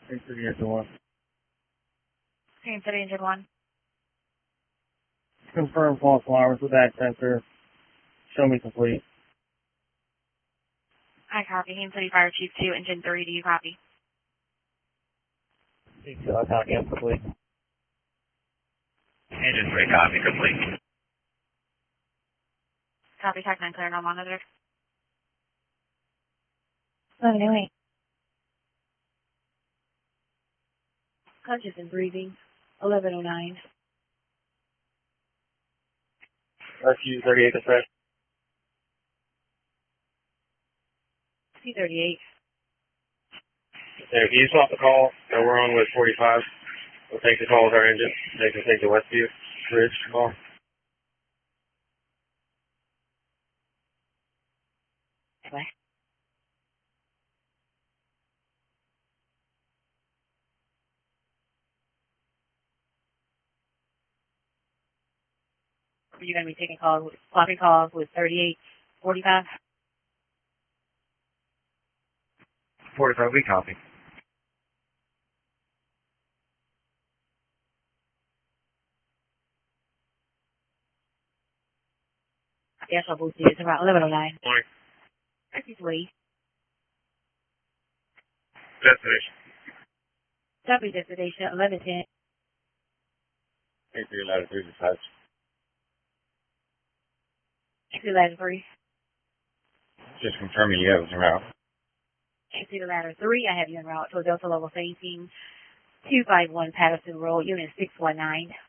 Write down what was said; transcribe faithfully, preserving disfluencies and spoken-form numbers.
Thanks for the engine one. Same City Engine one. Confirm false alarms with that sensor. Show me complete. I copy. Haines City Fire Chief two, Engine three, do you copy? I copy, complete. Engine three, copy, complete. Copy, Tech nine, clear, no monitor. eleven oh eight. Conscious and breathing. eleven oh nine. Rescue thirty-eight dispatch. C thirty-eight. Hey, can you swap the call that we're on with forty-five? We'll take the call with our engine. They can take the Westview Bridge call. Anyway. You're going to be taking calls, swapping calls with thirty-eight, forty-five? forty-five, we copy. Yes, I'll boost you. It's about eleven oh nine. Morning. Rescue three. Destination. W destination, eleven ten. Eight three ladder three dispatch. Exit ladder three. Just confirming you have us en route. Exit ladder three, I have you en route to Delta level eighteen, two five one Patterson Road, unit six one nine.